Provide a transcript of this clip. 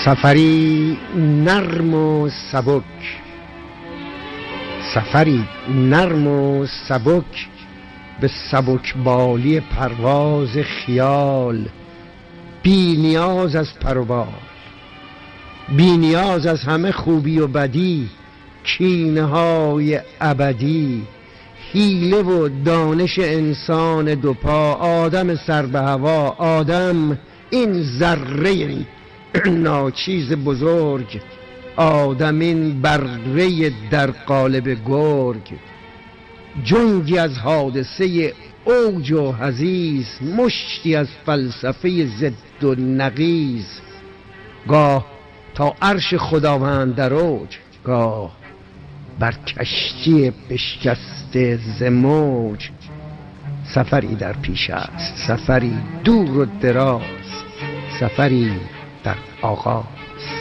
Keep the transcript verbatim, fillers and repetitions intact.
سفری نرم و سبک، سفری نرم و سبک به سبکبالی پرواز خیال، بی نیاز از پر و بال، بی نیاز از همه خوبی و بدی، کینه های ابدی، حیله و دانش انسان دوپا، آدم سر به هوا، آدم این ذره ناچیز بزرگ، آدم این بره در قالب گرگ، جنگی از حادثه اوج و حضیض، مشتی از فلسفه ضد و نقیض، گاه تا عرش خداوند در اوج، گاه بر کشتی بشکسته ز موج. سفری در پیش است، سفری دور و دراز، سفری در آغاز.